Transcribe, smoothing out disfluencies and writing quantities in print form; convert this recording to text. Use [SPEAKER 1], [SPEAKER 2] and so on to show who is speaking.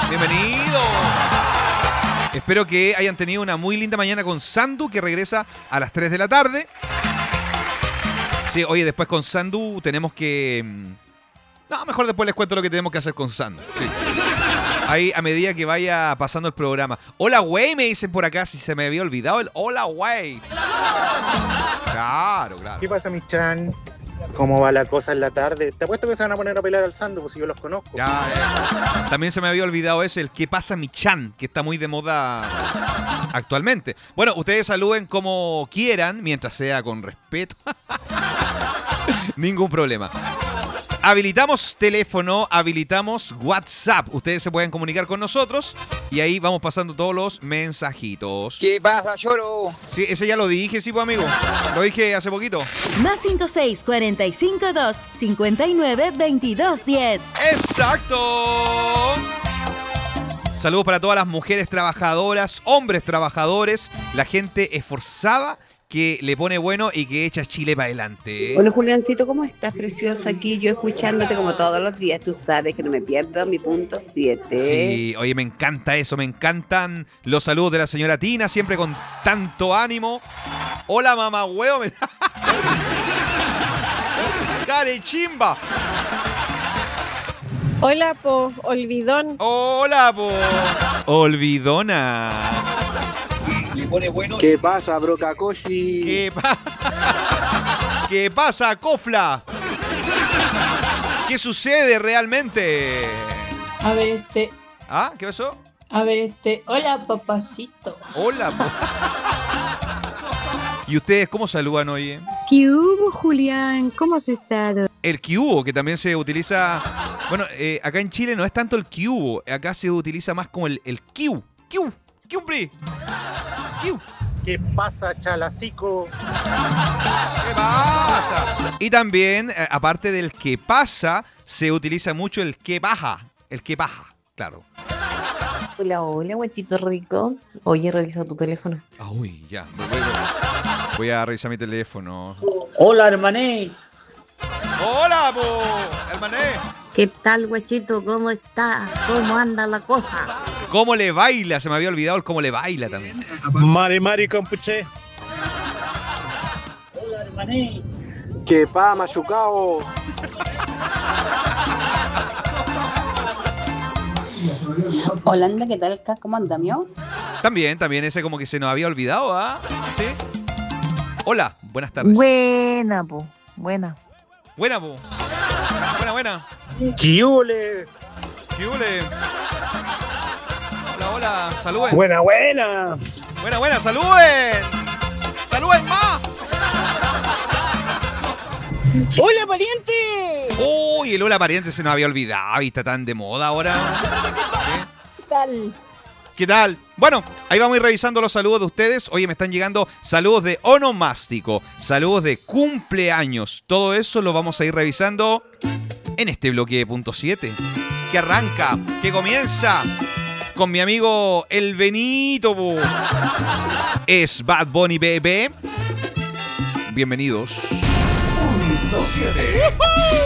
[SPEAKER 1] Bienvenido. Espero que hayan tenido una muy linda mañana con Sandu, que regresa a las 3 de la tarde. Sí, oye, después con Sandu tenemos que... No, mejor después les cuento lo que tenemos que hacer con Sandu. Sí. Ahí, a medida que vaya pasando el programa. Hola, güey, me dicen por acá, si se me había olvidado el hola, güey. Claro.
[SPEAKER 2] ¿Qué pasa, mi chan? ¿Cómo va la cosa en la tarde? Te apuesto que se van a poner a pelear al Sandu, pues si yo los conozco.
[SPEAKER 1] También se me había olvidado ese, el ¿qué pasa, mi chan? Que está muy de moda actualmente. Bueno, ustedes saluden como quieran, mientras sea con respeto. Ningún problema. Habilitamos teléfono, habilitamos WhatsApp. Ustedes se pueden comunicar con nosotros y ahí vamos pasando todos los mensajitos.
[SPEAKER 3] ¿Qué pasa, lloro?
[SPEAKER 1] Sí, ese ya lo dije, sí, pues, amigo. Lo dije hace poquito.
[SPEAKER 4] Más 56452-592210.
[SPEAKER 1] ¡Exacto! Saludos para todas las mujeres trabajadoras, hombres trabajadores, la gente esforzada que le pone bueno y que echa Chile para adelante.
[SPEAKER 5] Hola, Juliancito, ¿cómo estás, preciosa? Aquí yo escuchándote como todos los días. Tú sabes que no me pierdo mi punto 7.
[SPEAKER 1] Sí, oye, me encanta eso, me encantan los saludos de la señora Tina, siempre con tanto ánimo. Hola, mamá huevo. ¡Carechimba!
[SPEAKER 6] Hola, po, olvidón.
[SPEAKER 1] Hola, po. Olvidona.
[SPEAKER 3] Le pone bueno.
[SPEAKER 2] ¿Qué pasa, Brocacoshi?
[SPEAKER 1] ¿Qué pasa, Cofla? ¿Qué sucede realmente?
[SPEAKER 7] A ver,
[SPEAKER 1] ¿Ah? ¿Qué pasó?
[SPEAKER 7] hola, papacito.
[SPEAKER 1] Hola, po. ¿Y ustedes cómo saludan hoy?
[SPEAKER 6] ¿Qué hubo, Julián? ¿Cómo has estado?
[SPEAKER 1] El QO, que también se utiliza... Bueno, acá en Chile no es tanto el QO, acá se utiliza más como el Q. Q.
[SPEAKER 2] ¿Qué pasa, Chalacico?
[SPEAKER 1] ¿Qué pasa? Y también, aparte del que pasa, se utiliza mucho el que baja. El que baja, claro.
[SPEAKER 8] Hola, guachito rico. Oye, revisa tu teléfono.
[SPEAKER 1] Uy, ya. Voy a revisar mi teléfono.
[SPEAKER 9] Hola, hermané.
[SPEAKER 1] Hola, po, hermané.
[SPEAKER 8] ¿Qué tal, guachito? ¿Cómo está? ¿Cómo anda la cosa?
[SPEAKER 1] ¿Cómo le baila? Se me había olvidado el cómo le baila también.
[SPEAKER 9] Mari, compuche.
[SPEAKER 7] Hola, hermané.
[SPEAKER 2] ¿Qué pa, machucao?
[SPEAKER 8] Holanda, ¿qué tal? ¿Cómo anda, mío?
[SPEAKER 1] También ese como que se nos había olvidado, ¿ah? Sí. Hola, buenas tardes.
[SPEAKER 8] Buena, po. Buena.
[SPEAKER 1] Buena, po. Buena.
[SPEAKER 2] ¿Qué hule?
[SPEAKER 1] Hola, saluden.
[SPEAKER 2] Buena.
[SPEAKER 1] Buena, saluden. Saluden más.
[SPEAKER 7] ¡Hola, pariente!
[SPEAKER 1] Uy, el hola pariente se nos había olvidado y está tan de moda ahora. ¿Qué tal? Bueno, ahí vamos a ir revisando los saludos de ustedes. Oye, me están llegando saludos de onomástico, saludos de cumpleaños. Todo eso lo vamos a ir revisando en este bloque de punto 7. Que arranca, que comienza con mi amigo el Benito. Es Bad Bunny Bebé. Bienvenidos.
[SPEAKER 10] Punto 7.